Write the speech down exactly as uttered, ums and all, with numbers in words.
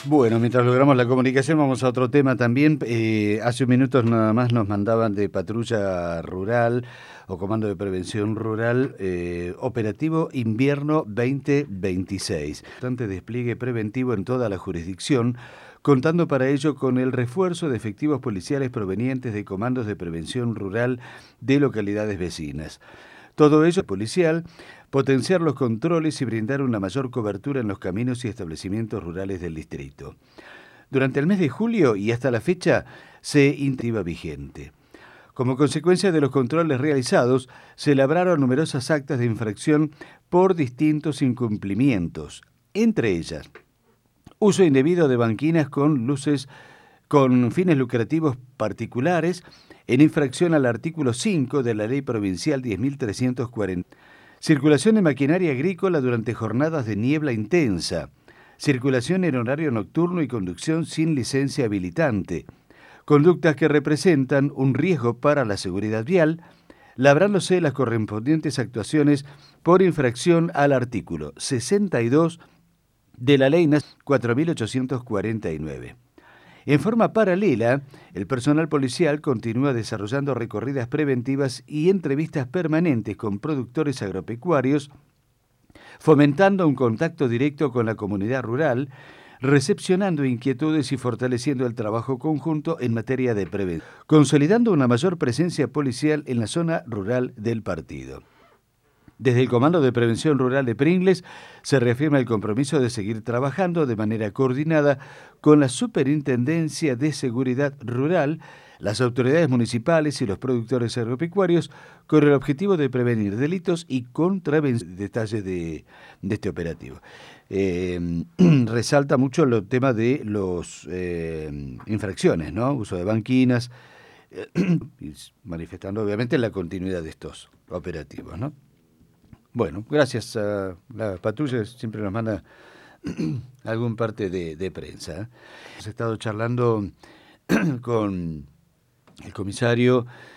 Bueno, mientras logramos la comunicación, vamos a otro tema también. Eh, hace minutos nada más nos mandaban de patrulla rural o comando de prevención rural, eh, operativo invierno veinte veintiséis. Bastante despliegue preventivo en toda la jurisdicción, contando para ello con el refuerzo de efectivos policiales provenientes de comandos de prevención rural de localidades vecinas. Todo ello policial, potenciar los controles y brindar una mayor cobertura en los caminos y establecimientos rurales del distrito. Durante el mes de julio y hasta la fecha se incentiva vigente. Como consecuencia de los controles realizados, se labraron numerosas actas de infracción por distintos incumplimientos, entre ellas uso indebido de banquinas con luces con fines lucrativos particulares, en infracción al artículo cinco de la Ley Provincial diez mil trescientos cuarenta. Circulación de maquinaria agrícola durante jornadas de niebla intensa. Circulación en horario nocturno y conducción sin licencia habilitante. Conductas que representan un riesgo para la seguridad vial, labrándose las correspondientes actuaciones por infracción al artículo sesenta y dos de la Ley cuatro mil ochocientos cuarenta y nueve. En forma paralela, el personal policial continúa desarrollando recorridas preventivas y entrevistas permanentes con productores agropecuarios, fomentando un contacto directo con la comunidad rural, recepcionando inquietudes y fortaleciendo el trabajo conjunto en materia de prevención, consolidando una mayor presencia policial en la zona rural del partido. Desde el Comando de Prevención Rural de Pringles se reafirma el compromiso de seguir trabajando de manera coordinada con la Superintendencia de Seguridad Rural, las autoridades municipales y los productores agropecuarios con el objetivo de prevenir delitos y contravenir detalles de, de este operativo. Eh, resalta mucho el tema de las eh, infracciones, ¿no? Uso de banquinas, eh, manifestando obviamente la continuidad de estos operativos, ¿no? Bueno, gracias a la patrulla, siempre nos manda algún parte de, de prensa. Hemos estado charlando con el comisario